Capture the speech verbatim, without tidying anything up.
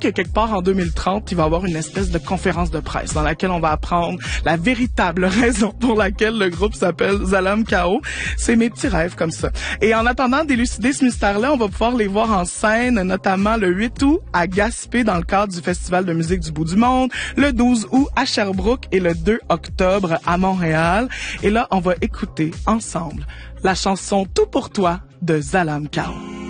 que quelque part en deux mille trente, il va y avoir une espèce de conférence de presse dans laquelle on va apprendre la véritable raison pour laquelle le groupe s'appelle Zalam Kao. C'est mes petits rêves comme ça. Et en attendant d'élucider ce mystère-là, on va pouvoir les voir en scène, notamment le huit août à Gaspé dans le cadre du Festival de musique du bout du monde, le douze août à Sherbrooke et le deux octobre à Montréal. Et là, on va écouter ensemble la chanson Tout pour toi de Zalam Kao.